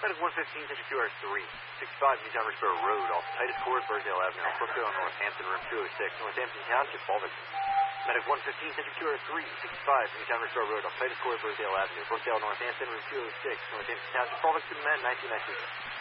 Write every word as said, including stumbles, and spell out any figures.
Medic one fifteen, Century two R three, sixty-five, Newtown Richboro Road, off Titus Court, Burnsdale Avenue, Brookdale, Northampton, room two oh six, Northampton Township, Fall victim. Medic one fifteen, Century two R three, sixty-five, Newtown Richboro Road, off Titus Court, Burnsdale Avenue, Brookdale, Northampton, room two oh six, Northampton Township, Fall victim, man, nineteen ninety-two.